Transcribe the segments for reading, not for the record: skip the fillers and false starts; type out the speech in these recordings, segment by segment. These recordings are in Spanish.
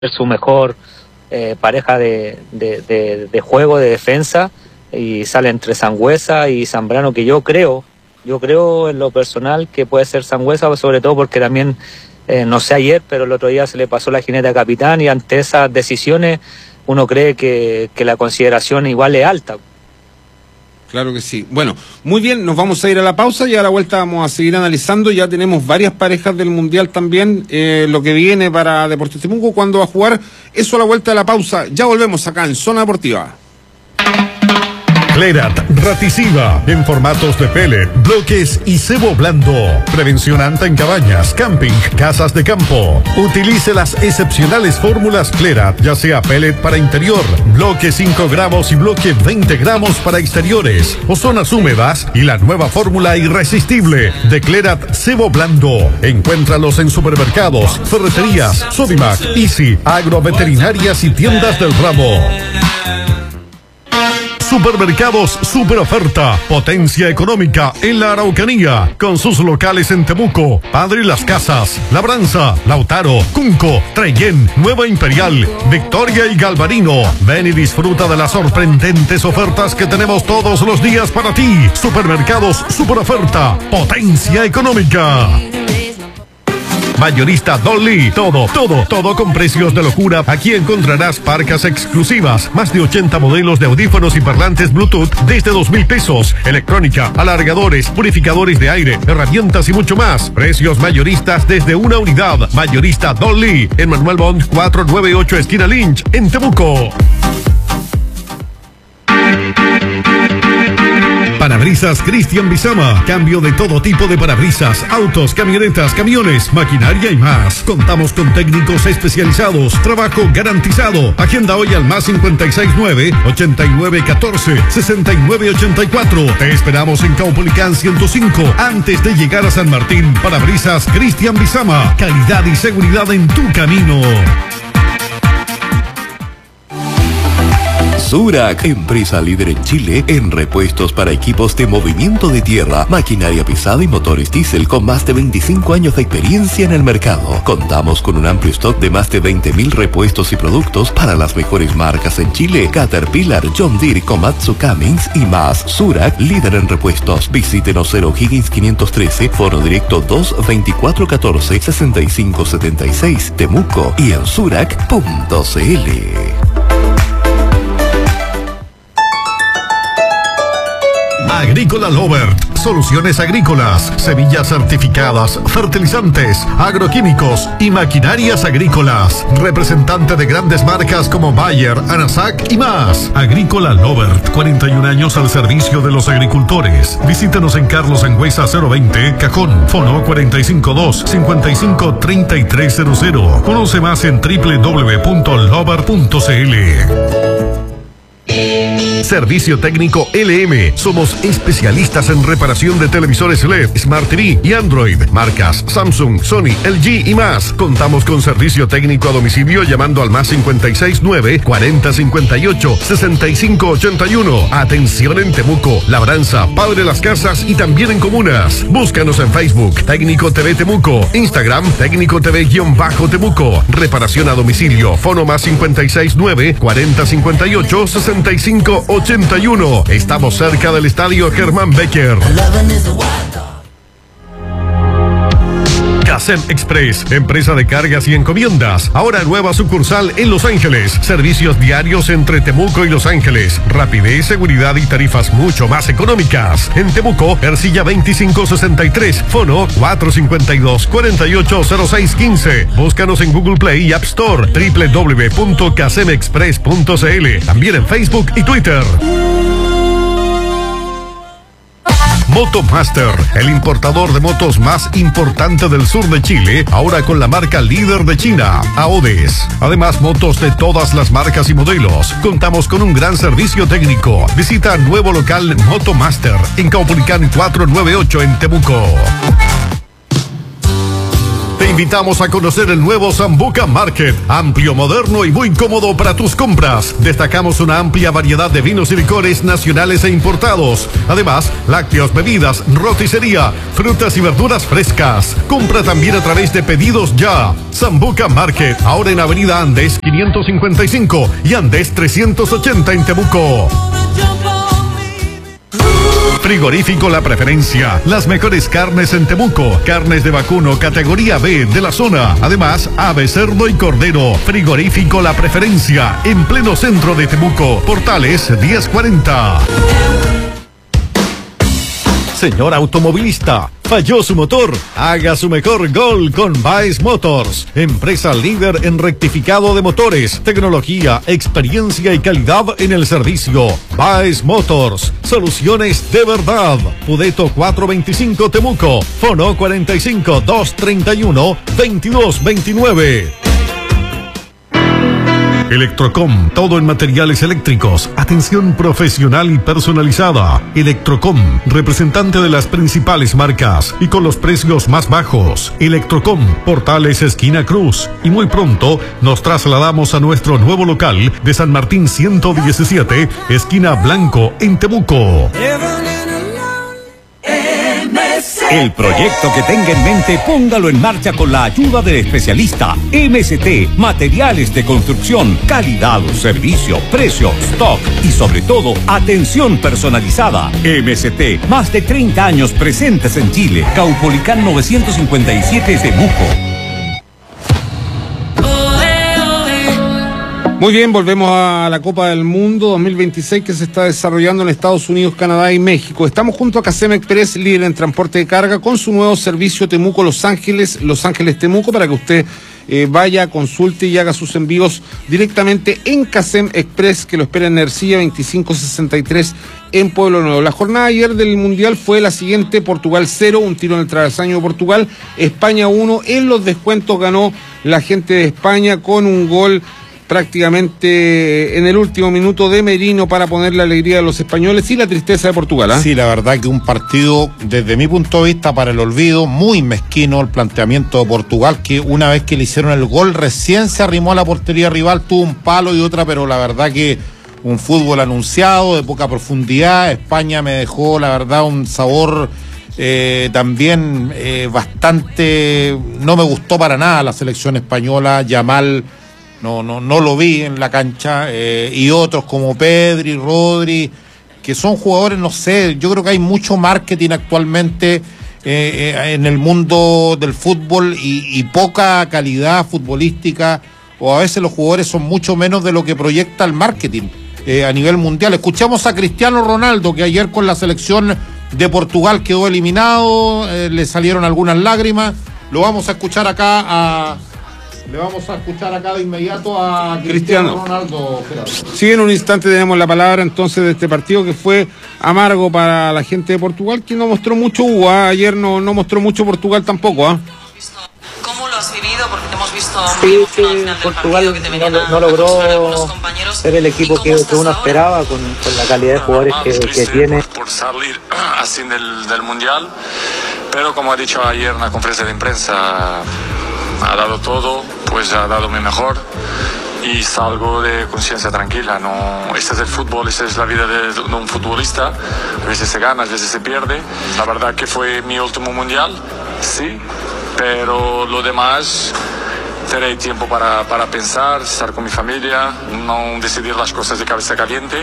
su mejor pareja de juego, de defensa, y sale entre Sangüesa y Zambrano, que yo creo en lo personal que puede ser Sangüesa, sobre todo porque también, no sé ayer, pero el otro día se le pasó la jineta a capitán, y ante esas decisiones uno cree que la consideración igual es alta. Claro que sí. Bueno, muy bien, nos vamos a ir a la pausa y a la vuelta vamos a seguir analizando. Ya tenemos varias parejas del Mundial también, lo que viene para Deportes Temuco, cuándo va a jugar. Eso a la vuelta de la pausa. Ya volvemos acá en Zona Deportiva. Clerat Raticiva en formatos de pellet, bloques y cebo blando. Prevención anta en cabañas, camping, casas de campo. Utilice las excepcionales fórmulas Clerat, ya sea pellet para interior, bloque 5 gramos y bloque 20 gramos para exteriores o zonas húmedas, y la nueva fórmula irresistible de Clerat cebo blando. Encuéntralos en supermercados, ferreterías, Sodimac, Easy, agroveterinarias y tiendas del ramo. Supermercados Super Oferta, potencia económica en la Araucanía, con sus locales en Temuco, Padre Las Casas, Labranza, Lautaro, Cunco, Trellén, Nueva Imperial, Victoria y Galvarino. Ven y disfruta de las sorprendentes ofertas que tenemos todos los días para ti. Supermercados Super Oferta, potencia económica. Mayorista Dolly, todo con precios de locura. Aquí encontrarás parcas exclusivas, más de 80 modelos de audífonos y parlantes Bluetooth desde 2,000 pesos, electrónica, alargadores, purificadores de aire, herramientas y mucho más. Precios mayoristas desde una unidad. Mayorista Dolly, en Manuel Bond 498 esquina Lynch, en Temuco. Parabrisas Cristian Bizama. Cambio de todo tipo de parabrisas, autos, camionetas, camiones, maquinaria y más. Contamos con técnicos especializados. Trabajo garantizado. Agenda hoy al más 569-8914-6984. Te esperamos en Caupolicán 105, antes de llegar a San Martín. Parabrisas Cristian Bizama. Calidad y seguridad en tu camino. Surac, empresa líder en Chile en repuestos para equipos de movimiento de tierra, maquinaria pesada y motores diésel, con más de 25 años de experiencia en el mercado. Contamos con un amplio stock de más de 20.000 repuestos y productos para las mejores marcas en Chile: Caterpillar, John Deere, Komatsu, Cummins y más. Surac, líder en repuestos. Visítenos 0 Higgins 513, foro directo 22414-6576, Temuco, y en surac.cl. Agrícola Lovert, soluciones agrícolas, semillas certificadas, fertilizantes, agroquímicos y maquinarias agrícolas. Representante de grandes marcas como Bayer, Anasac y más. Agrícola Lovert, 41 años al servicio de los agricultores. Visítenos en Carlos Sangüesa 020, Cajón, Fono 452-553300. Conoce más en www.lovert.cl. Servicio técnico LM. Somos especialistas en reparación de televisores LED, Smart TV y Android. Marcas Samsung, Sony, LG y más. Contamos con servicio técnico a domicilio llamando al más 569-4058-6581. Atención en Temuco, Labranza, Padre Las Casas y también en comunas. Búscanos en Facebook, Técnico TV Temuco, Instagram, Técnico TV-Temuco. Reparación a domicilio. Fono más 569-4058-6581. Estamos cerca del estadio Germán Becker. Kasem Express, empresa de cargas y encomiendas. Ahora nueva sucursal en Los Ángeles. Servicios diarios entre Temuco y Los Ángeles. Rapidez, seguridad y tarifas mucho más económicas. En Temuco, Ercilla 2563, Fono 452-480615. Búscanos en Google Play y App Store. www.casemexpress.cl. También en Facebook y Twitter. Motomaster, el importador de motos más importante del sur de Chile, ahora con la marca líder de China, AODES. Además, motos de todas las marcas y modelos. Contamos con un gran servicio técnico. Visita nuevo local Motomaster en Caupolicán 498 en Temuco. Te invitamos a conocer el nuevo Sambuca Market, amplio, moderno y muy cómodo para tus compras. Destacamos una amplia variedad de vinos y licores nacionales e importados. Además, lácteos, bebidas, roticería, frutas y verduras frescas. Compra también a través de Pedidos Ya. Sambuca Market, ahora en Avenida Andes 555 y Andes 380 en Temuco. Frigorífico La Preferencia, las mejores carnes en Temuco, carnes de vacuno categoría B de la zona, además ave, cerdo y cordero. Frigorífico La Preferencia, en pleno centro de Temuco, Portales 1040. Señor automovilista, ¿falló su motor? Haga su mejor gol con Baez Motors, empresa líder en rectificado de motores, tecnología, experiencia y calidad en el servicio. Baez Motors, soluciones de verdad. Pudeto 425 Temuco, Fono 45 231 2229. Electrocom, todo en materiales eléctricos, atención profesional y personalizada. Electrocom, representante de las principales marcas y con los precios más bajos. Electrocom, Portales esquina Cruz. Y muy pronto nos trasladamos a nuestro nuevo local de San Martín 117, esquina Blanco, en Temuco. El proyecto que tenga en mente, póngalo en marcha con la ayuda del especialista. MST, materiales de construcción, calidad, servicio, precio, stock y sobre todo, atención personalizada. MST, más de 30 años presentes en Chile. Caupolicán 957 Temuco. Muy bien, volvemos a la Copa del Mundo 2026 que se está desarrollando en Estados Unidos, Canadá y México. Estamos junto a Casem Express, líder en transporte de carga, con su nuevo servicio Temuco Los Ángeles Temuco, para que usted vaya, consulte y haga sus envíos directamente en Casem Express, que lo espera en Ercilla 2563 en Pueblo Nuevo. La jornada ayer del Mundial fue la siguiente: Portugal 0, un tiro en el travesaño de Portugal, España 1, en los descuentos ganó la gente de España con un gol prácticamente en el último minuto de Merino para poner la alegría de los españoles y la tristeza de Portugal. Sí, la verdad que un partido, desde mi punto de vista, para el olvido, muy mezquino el planteamiento de Portugal, que una vez que le hicieron el gol recién se arrimó a la portería rival, tuvo un palo y otra, pero la verdad que un fútbol anunciado, de poca profundidad. España me dejó, la verdad, un sabor también bastante, no me gustó para nada la selección española. Yamal no lo vi en la cancha, y otros como Pedri, Rodri, que son jugadores, no sé, yo creo que hay mucho marketing actualmente en el mundo del fútbol y poca calidad futbolística, o a veces los jugadores son mucho menos de lo que proyecta el marketing a nivel mundial. Escuchamos a Cristiano Ronaldo, que ayer con la selección de Portugal quedó eliminado, le salieron algunas lágrimas. Lo vamos a escuchar acá Le vamos a escuchar acá de inmediato a Cristiano Ronaldo. Sí, en un instante tenemos la palabra entonces de este partido que fue amargo para la gente de Portugal, que no mostró mucho Hugo. Ayer no mostró mucho Portugal tampoco. ¿Cómo lo has vivido? Porque te hemos visto sí, Portugal no logró ser el equipo que uno esperaba con la calidad de jugadores que tiene. Por salir así del Mundial, pero como ha dicho ayer en la conferencia de prensa, ha dado todo, pues ha dado mi mejor y salgo de conciencia tranquila. No, este es el fútbol, esta es la vida de un futbolista. A veces se gana, a veces se pierde. La verdad que fue mi último mundial, sí, pero lo demás tendré tiempo para pensar, estar con mi familia, no decidir las cosas de cabeza caliente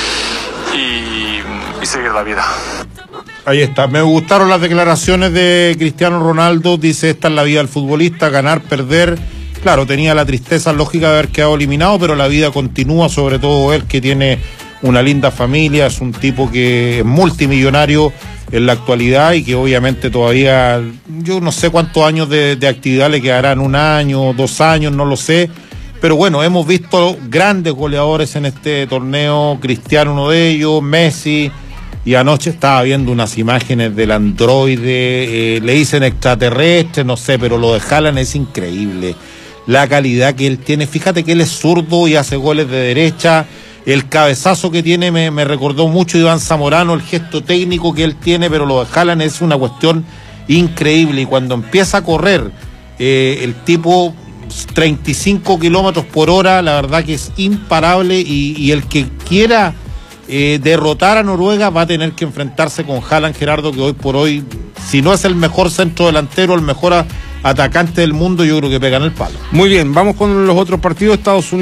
y seguir la vida. Ahí está, me gustaron las declaraciones de Cristiano Ronaldo. Dice, esta es la vida del futbolista, ganar, perder. Claro, tenía la tristeza lógica de haber quedado eliminado, pero la vida continúa, sobre todo él, que tiene una linda familia, es un tipo que es multimillonario en la actualidad y que obviamente todavía, yo no sé cuántos años de actividad le quedarán, 1 año, 2 años, no lo sé. Pero bueno, hemos visto grandes goleadores en este torneo, Cristiano uno de ellos, Messi. Y anoche estaba viendo unas imágenes del androide, le dicen extraterrestre, no sé, pero lo de Haaland es increíble. La calidad que él tiene, fíjate que él es zurdo y hace goles de derecha. El cabezazo que tiene me recordó mucho a Iván Zamorano, el gesto técnico que él tiene, pero lo de Haaland es una cuestión increíble. Y cuando empieza a correr El tipo 35 kilómetros por hora, la verdad que es imparable, y el que quiera derrotar a Noruega va a tener que enfrentarse con Haaland, Gerardo, que hoy por hoy, si no es el mejor centro delantero, el mejor atacante del mundo, yo creo que pegan el palo. Muy bien, vamos con los otros partidos. Estados Unidos